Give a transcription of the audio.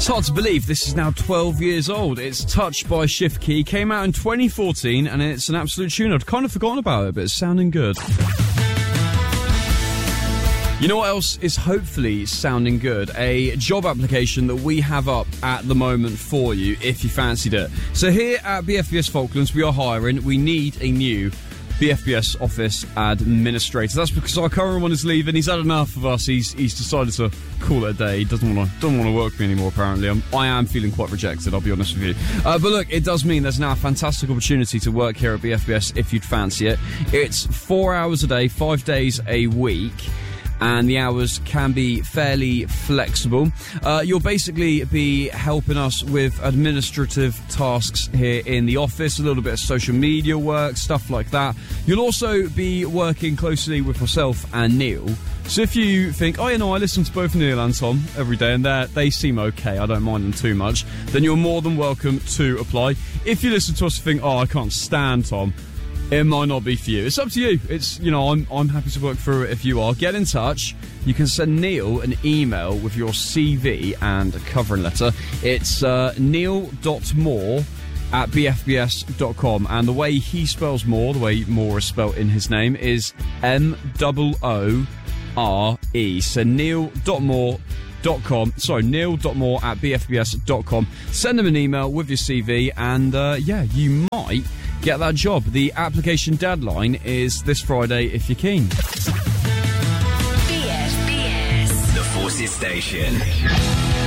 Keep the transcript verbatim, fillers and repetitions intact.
hard to believe this is now twelve years old. It's Touch by Shift Key. Came out in twenty fourteen and it's an absolute tune. I'd kind of forgotten about it, but it's sounding good. You know what else is hopefully sounding good? A job application that we have up at the moment for you, if you fancied it. So here at B F B S Falklands, we are hiring. We need a new B F B S office administrator. That's because our current one is leaving. He's had enough of us. He's he's decided to call it a day. He doesn't want to don't want to work with me anymore. Apparently, I'm, I am feeling quite rejected. I'll be honest with you. Uh, but look, it does mean there's now a fantastic opportunity to work here at B F B S if you'd fancy it. It's four hours a day, five days a week. And the hours can be fairly flexible. Uh, you'll basically be helping us with administrative tasks here in the office, a little bit of social media work, stuff like that. You'll also be working closely with myself and Neil. So if you think, oh, you know, I listen to both Neil and Tom every day and they seem okay, I don't mind them too much, then you're more than welcome to apply. If you listen to us and think, oh, I can't stand Tom, it might not be for you. It's up to you. It's, you know, I'm I'm happy to work through it if you are. Get in touch. You can send Neil an email with your C V and a covering letter. It's uh, neil.moore at b f b s dot com. And the way he spells Moore, the way Moore is spelled in his name, is M O O R E. So neil.moore dot com. Sorry, neil.moore at b f b s dot com. Send him an email with your C V and, uh, yeah, you might get that job. The application deadline is this Friday if you're keen. B F B S, The Forces Station.